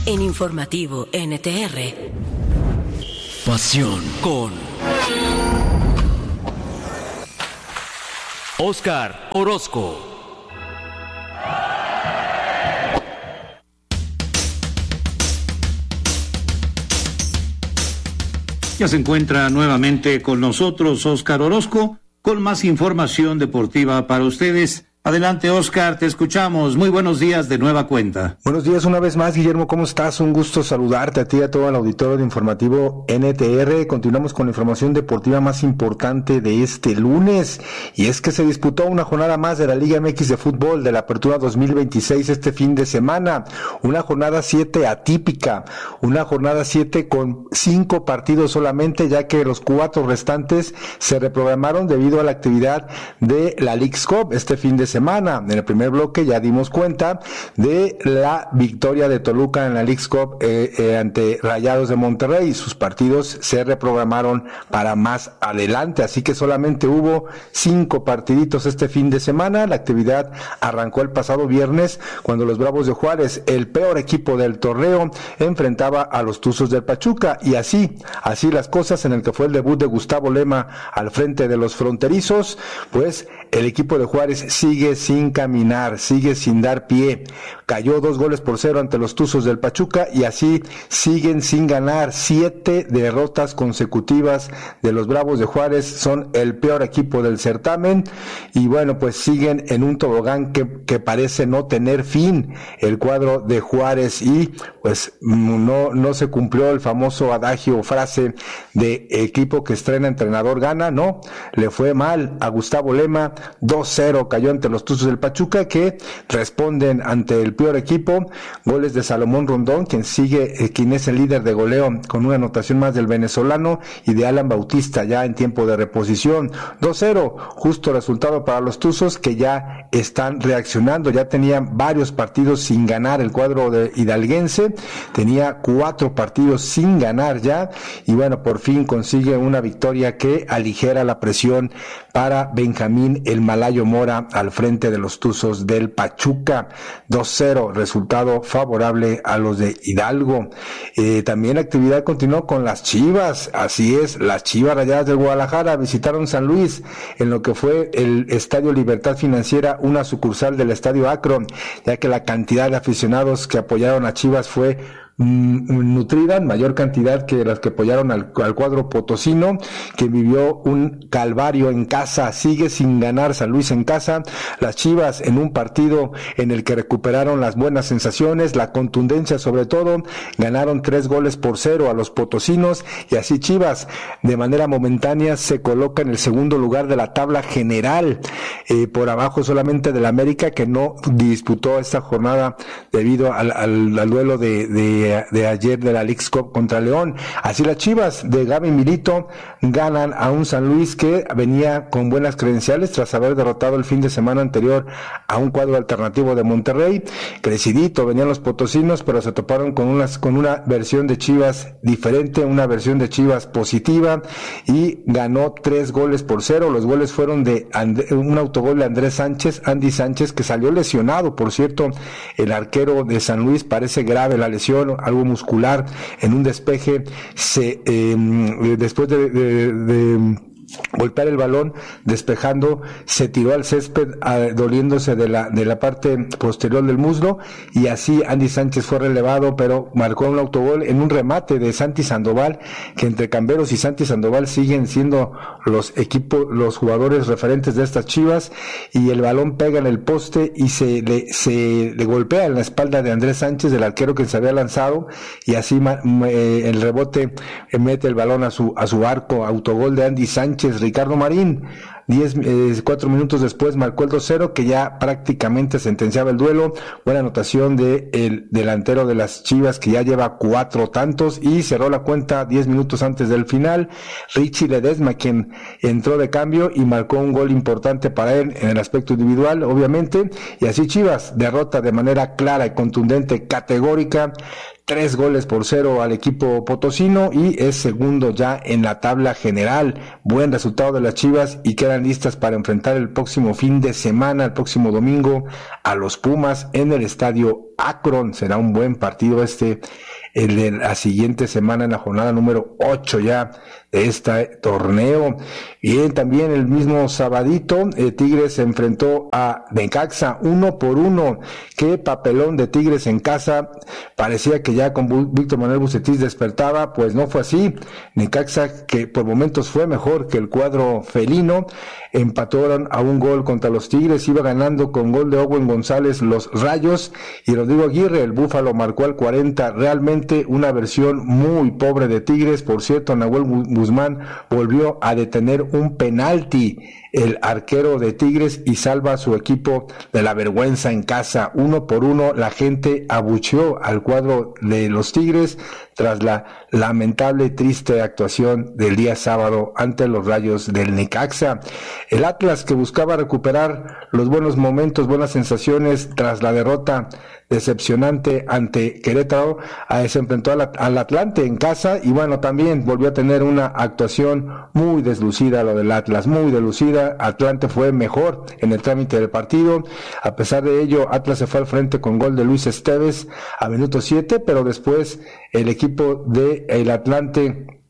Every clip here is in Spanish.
En Informativo NTR. Pasión con Óscar Orozco. Ya se encuentra nuevamente con nosotros Óscar Orozco con más información deportiva para ustedes. Adelante, Óscar, te escuchamos. Muy buenos días de nueva cuenta. Buenos días una vez más, Guillermo, ¿cómo estás? Un gusto saludarte a ti y a todo el auditorio de Informativo NTR. Continuamos con la información deportiva más importante de este lunes, y es que se disputó una jornada más de la Liga MX de fútbol de la Apertura 2026 este fin de semana. Una jornada 7 atípica, una jornada 7 con 5 partidos solamente, ya que los 4 restantes se reprogramaron debido a la actividad de la Leagues Cup este fin de semana. En el primer bloque ya dimos cuenta de la victoria de Toluca en la Leagues Cup ante Rayados de Monterrey. Sus partidos se reprogramaron para más adelante, así que solamente hubo 5 partiditos este fin de semana. La actividad arrancó el pasado viernes cuando los Bravos de Juárez, el peor equipo del torneo, enfrentaba a los Tuzos del Pachuca, y así las cosas en el que fue el debut de Gustavo Lema al frente de los fronterizos. Pues el equipo de Juárez sigue sin caminar, sigue sin dar pie. Cayó 2-0 ante los Tuzos del Pachuca, y así siguen sin ganar. 7 derrotas consecutivas de los Bravos de Juárez. Son el peor equipo del certamen, y bueno, pues siguen en un tobogán que parece no tener fin el cuadro de Juárez, y pues no se cumplió el famoso adagio o frase de equipo que estrena entrenador gana. No, le fue mal a Gustavo Lema. 2-0 cayó ante los Tuzos del Pachuca, que responden ante el peor equipo. Goles de Salomón Rondón, quien es el líder de goleo con una anotación más del venezolano, y de Alan Bautista ya en tiempo de reposición. 2-0, justo resultado para los Tuzos, que ya están reaccionando. Ya tenían varios partidos sin ganar el cuadro de hidalguense, tenía 4 partidos sin ganar ya, y bueno, por fin consigue una victoria que aligera la presión para Benjamín el Malayo Mora al frente de los Tuzos del Pachuca. 2-0, resultado favorable a los de Hidalgo. También la actividad continuó con las Chivas. Así es, las Chivas Rayadas del Guadalajara visitaron San Luis en lo que fue el Estadio Libertad Financiera, una sucursal del Estadio Akron, ya que la cantidad de aficionados que apoyaron a Chivas fue nutrida, mayor cantidad que las que apoyaron al cuadro potosino, que vivió un calvario en casa. Sigue sin ganar San Luis en casa. Las Chivas, en un partido en el que recuperaron las buenas sensaciones, la contundencia sobre todo, ganaron 3-0 a los potosinos, y así Chivas de manera momentánea se coloca en el segundo lugar de la tabla general, por abajo solamente del América, que no disputó esta jornada debido al duelo de ayer de la Leagues Cup contra León. Así las Chivas de Gaby Milito ganan a un San Luis que venía con buenas credenciales tras haber derrotado el fin de semana anterior a un cuadro alternativo de Monterrey. Crecidito venían los potosinos, pero se toparon con una versión de Chivas diferente, una versión de Chivas positiva, y ganó 3-0. Los goles fueron de un autogol de Andy Sánchez, que salió lesionado, por cierto. El arquero de San Luis, parece grave la lesión, algo muscular en un despeje. Después de golpear el balón despejando, se tiró al césped doliéndose de la parte posterior del muslo, y así Andy Sánchez fue relevado, pero marcó un autogol en un remate de Santi Sandoval, que entre Camberos y Santi Sandoval siguen siendo los jugadores referentes de estas Chivas, y el balón pega en el poste y se le golpea en la espalda de Andrés Sánchez, del arquero que se había lanzado, y así el rebote mete el balón a su arco. Autogol de Andy Sánchez. Ricardo Marín 4 minutos después marcó el 2-0, que ya prácticamente sentenciaba el duelo. Buena anotación del delantero de las Chivas, que ya lleva 4 tantos, y cerró la cuenta 10 minutos antes del final. Richie Ledesma, quien entró de cambio y marcó un gol importante para él en el aspecto individual, obviamente. Y así Chivas derrota de manera clara y contundente, categórica, 3-0 al equipo potosino y es segundo ya en la tabla general. Buen resultado de las Chivas y quedan listas para enfrentar el próximo fin de semana, el próximo domingo, a los Pumas en el estadio Akron. Será un buen partido el de la siguiente semana, en la jornada número 8 ya de este torneo. Bien, también el mismo sabadito, Tigres se enfrentó a Necaxa 1-1. Qué papelón de Tigres en casa. Parecía que ya con Víctor Manuel Bucetich despertaba, pues no fue así. Necaxa, que por momentos fue mejor que el cuadro felino, empataron a un gol contra los Tigres. Iba ganando con gol de Owen González los Rayos y Rodrigo Aguirre, el Búfalo, marcó al 40. Realmente una versión muy pobre de Tigres. Por cierto, Nahuel Guzmán volvió a detener un penalti, el arquero de Tigres, y salva a su equipo de la vergüenza en casa. 1-1, la gente abucheó al cuadro de los Tigres tras la lamentable y triste actuación del día sábado ante los Rayos del Necaxa. El Atlas, que buscaba recuperar los buenos momentos, buenas sensaciones tras la derrota decepcionante ante Querétaro, se enfrentó al Atlante en casa y bueno, también volvió a tener una actuación muy deslucida lo del Atlas, muy deslucida. Atlante fue mejor en el trámite del partido. A pesar de ello, Atlas se fue al frente con gol de Luis Esteves a minuto 7, pero después el equipo de el Atlante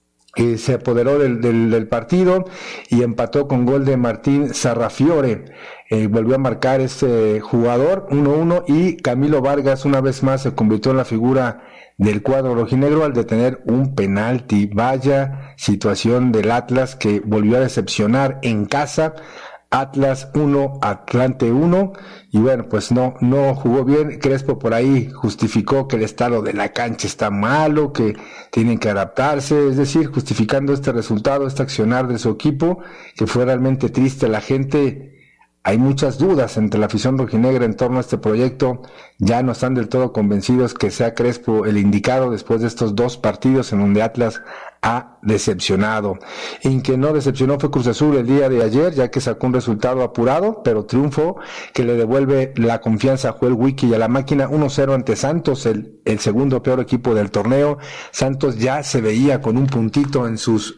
se apoderó del partido y empató con gol de Martín Sarrafiore. Volvió a marcar este jugador 1-1 y Camilo Vargas una vez más se convirtió en la figura del cuadro rojinegro al detener un penalti. Vaya situación del Atlas, que volvió a decepcionar en casa. Atlas 1, Atlante 1, y bueno, pues no jugó bien. Crespo por ahí justificó que el estado de la cancha está malo, que tienen que adaptarse, es decir, justificando este resultado, este accionar de su equipo, que fue realmente triste. La gente, hay muchas dudas entre la afición rojinegra en torno a este proyecto. Ya no están del todo convencidos que sea Crespo el indicado después de estos 2 partidos en donde Atlas ha decepcionado. En que no decepcionó fue Cruz Azul el día de ayer, ya que sacó un resultado apurado, pero triunfo que le devuelve la confianza a Joel Wiki y a la máquina. 1-0 ante Santos, el segundo peor equipo del torneo. Santos ya se veía con un puntito en sus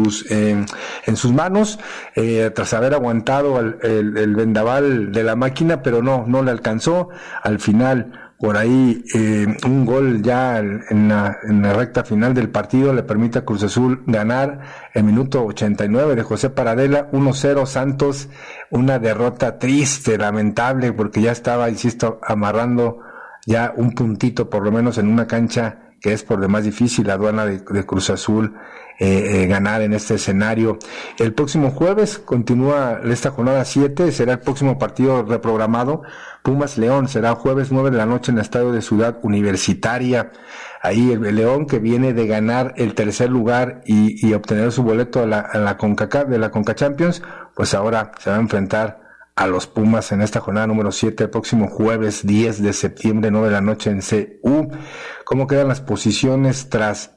manos, tras haber aguantado el vendaval de la máquina, pero no le alcanzó. Al final, por ahí, un gol ya en la recta final del partido le permite a Cruz Azul ganar el minuto 89 de José Paradela. 1-0 Santos, una derrota triste, lamentable, porque ya estaba, insisto, amarrando ya un puntito por lo menos en una cancha que es por demás difícil, la Aduana de Cruz Azul, ganar en este escenario. El próximo jueves continúa esta jornada 7, será el próximo partido reprogramado. Pumas León será jueves 9 de la noche en el estadio de Ciudad Universitaria. Ahí el León, que viene de ganar el tercer lugar y obtener su boleto a la CONCACAF, de la CONCA Champions, pues ahora se va a enfrentar a los Pumas en esta jornada número 7, el próximo jueves 10 de septiembre, 9 de la noche en CU. ¿Cómo quedan las posiciones tras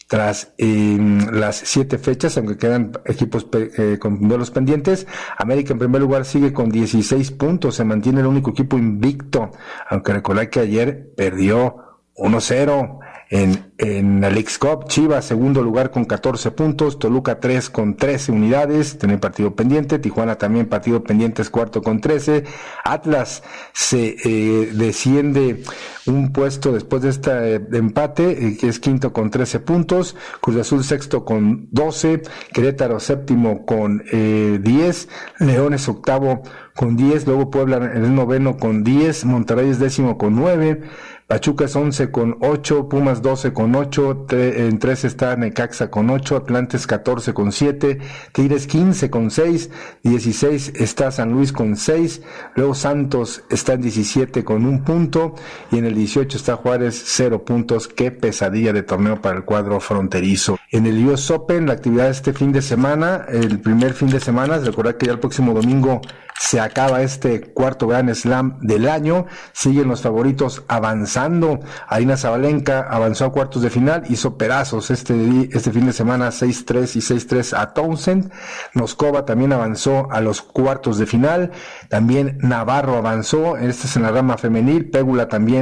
las 7 fechas, aunque quedan equipos con duelos pendientes? América en primer lugar sigue con 16 puntos, se mantiene el único equipo invicto, aunque recordar que ayer perdió 1-0 en la Leagues Cup. Chivas segundo lugar con 14 puntos, Toluca 3 con 13 unidades, tiene partido pendiente. Tijuana también partido pendiente, es cuarto con 13. Atlas se desciende un puesto después de este empate, que es quinto con 13 puntos. Cruz Azul sexto con 12, Querétaro séptimo con 10, León es octavo con 10, luego Puebla en el noveno con 10, Monterrey es décimo con 9, Pachuca es 11 con 8, Pumas 12 con 8, en 13 está Necaxa con 8, Atlantes 14 con 7, Tigres 15 con 6, 16 está San Luis con 6, luego Santos está en 17 con 1 punto, y en el 18 está Juárez 0 puntos. Qué pesadilla de torneo para el cuadro fronterizo. En el US Open, la actividad de este fin de semana, el primer fin de semana, recordad que ya el próximo domingo se acaba este cuarto Grand Slam del año, siguen los favoritos avanzando. Aryna Sabalenka avanzó a cuartos de final, hizo pedazos este fin de semana 6-3 y 6-3 a Townsend. Noskova también avanzó a los cuartos de final, también Navarro avanzó, este es en la rama femenil. Pegula también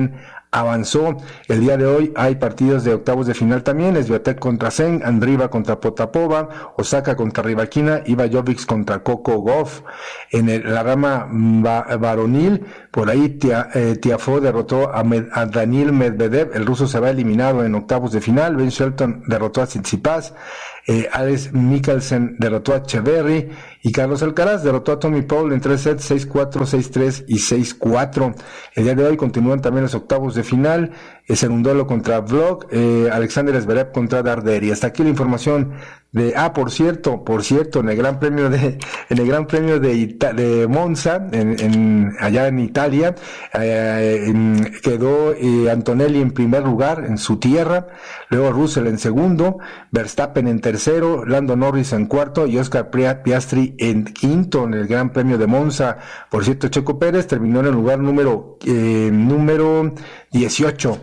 avanzó. El día de hoy hay partidos de octavos de final también, Swiatek contra Zeng, Andriva contra Potapova, Osaka contra Rybakina, Iva Jovic contra Coco Gauff. En la rama varonil, por ahí Tiafoe derrotó a Daniil Medvedev, el ruso se va eliminado en octavos de final. Ben Shelton derrotó a Tsitsipas, Alex Mikkelsen derrotó a Echeverry y Carlos Alcaraz derrotó a Tommy Paul en 3 sets, 6-4, 6-3 y 6-4. El día de hoy continúan también los octavos de final, es en un duelo contra Vlog, Alexander Zverev contra Darderi. Hasta aquí la información de por cierto, en el Gran Premio de Monza, allá en Italia, quedó Antonelli en primer lugar en su tierra, luego Russell en segundo, Verstappen en tercero, Lando Norris en cuarto y Oscar Piastri en quinto en el Gran Premio de Monza. Por cierto, Checo Pérez terminó en el lugar número 18.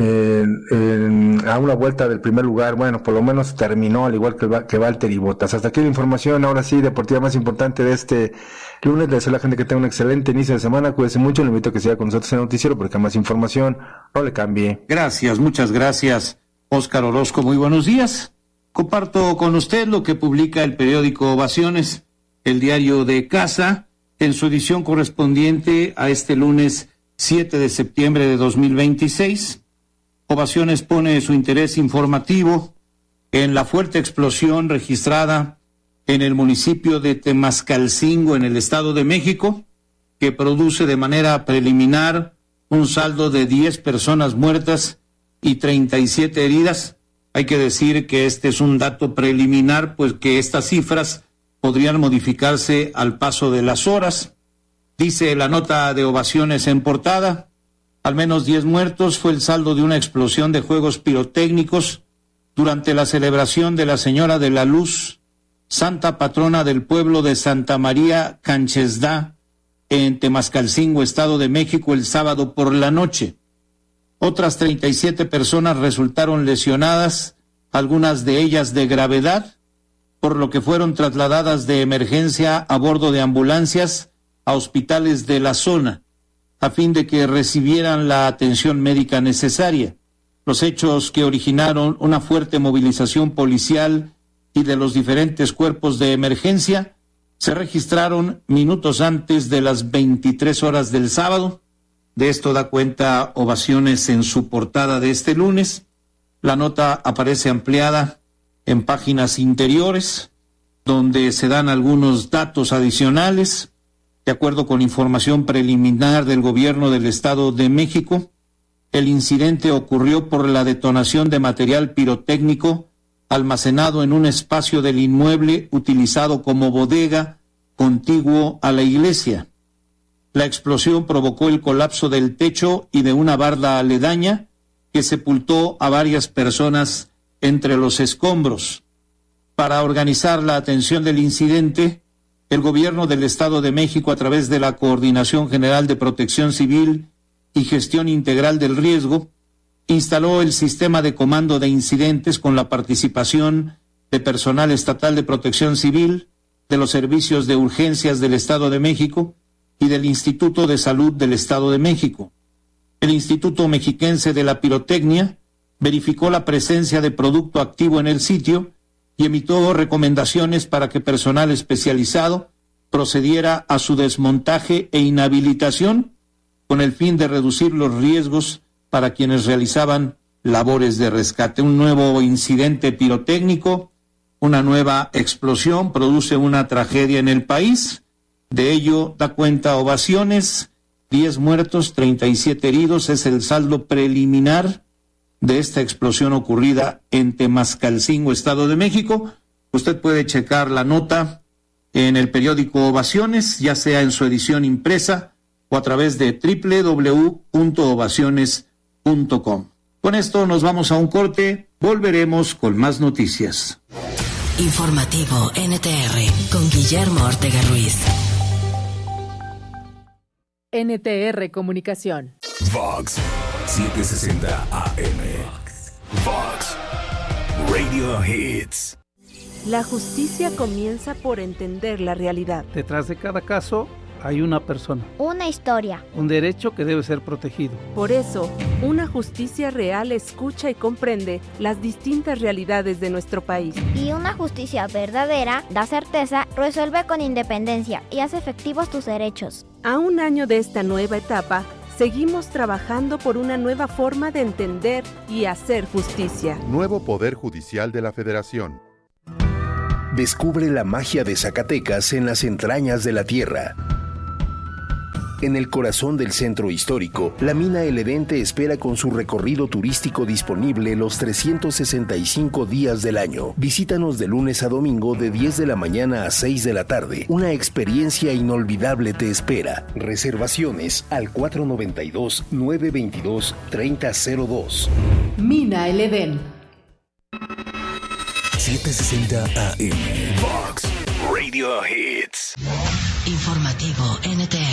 A una vuelta del primer lugar. Bueno, por lo menos terminó al igual que Valtteri Bottas. Hasta aquí la información, ahora sí, deportiva más importante de este lunes. Les deseo a la gente que tenga un excelente inicio de semana. Cuídense mucho, le invito a que siga con nosotros en el noticiero porque más información no le cambie. Gracias, muchas gracias, Óscar Orozco. Muy buenos días. Comparto con usted lo que publica el periódico Ovaciones, el diario de casa, en su edición correspondiente a este lunes 7 de septiembre de 2026. Ovaciones pone su interés informativo en la fuerte explosión registrada en el municipio de Temascalcingo, en el Estado de México, que produce de manera preliminar un saldo de 10 personas muertas y 37 heridas. Hay que decir que este es un dato preliminar, pues que estas cifras podrían modificarse al paso de las horas. Dice la nota de Ovaciones en portada: al menos 10 muertos fue el saldo de una explosión de juegos pirotécnicos durante la celebración de la Señora de la Luz, santa patrona del pueblo de Santa María Canchesdá, en Temascalcingo, Estado de México, el sábado por la noche. Otras 37 personas resultaron lesionadas, algunas de ellas de gravedad, por lo que fueron trasladadas de emergencia a bordo de ambulancias a hospitales de la zona, a fin de que recibieran la atención médica necesaria. Los hechos que originaron una fuerte movilización policial y de los diferentes cuerpos de emergencia se registraron minutos antes de las 23 horas del sábado. De esto da cuenta Ovaciones en su portada de este lunes. La nota aparece ampliada en páginas interiores, donde se dan algunos datos adicionales. De acuerdo con información preliminar del gobierno del Estado de México, el incidente ocurrió por la detonación de material pirotécnico almacenado en un espacio del inmueble utilizado como bodega contiguo a la iglesia. La explosión provocó el colapso del techo y de una barda aledaña que sepultó a varias personas entre los escombros. Para organizar la atención del incidente, el gobierno del Estado de México, a través de la Coordinación General de Protección Civil y Gestión Integral del Riesgo, instaló el sistema de comando de incidentes con la participación de personal estatal de protección civil, de los servicios de urgencias del Estado de México y del Instituto de Salud del Estado de México. El Instituto Mexiquense de la Pirotecnia verificó la presencia de producto activo en el sitio y emitió recomendaciones para que personal especializado procediera a su desmontaje e inhabilitación con el fin de reducir los riesgos para quienes realizaban labores de rescate. Un nuevo incidente pirotécnico, una nueva explosión, produce una tragedia en el país. De ello da cuenta Ovaciones: 10 muertos, 37 heridos, es el saldo preliminar de esta explosión ocurrida en Temascalcingo, Estado de México. Usted puede checar la nota en el periódico Ovaciones, ya sea en su edición impresa o a través de www.ovaciones.com. Con esto nos vamos a un corte, volveremos con más noticias. Informativo NTR con Guillermo Ortega Ruiz. NTR Comunicación. Vox 760 AM. Vox Radio Hits. La justicia comienza por entender la realidad. Detrás de cada caso hay una persona, una historia, un derecho que debe ser protegido. Por eso, una justicia real escucha y comprende las distintas realidades de nuestro país. Y una justicia verdadera da certeza, resuelve con independencia y hace efectivos tus derechos. A un año de esta nueva etapa, seguimos trabajando por una nueva forma de entender y hacer justicia. Nuevo Poder Judicial de la Federación. Descubre la magia de Zacatecas en las entrañas de la tierra. En el corazón del centro histórico, la mina El Edén te espera con su recorrido turístico disponible los 365 días del año. Visítanos de lunes a domingo de 10 de la mañana a 6 de la tarde. Una experiencia inolvidable te espera. Reservaciones al 492-922-3002. Mina El Edén. 760 AM. Vox Radio Hits. Informativo NTR.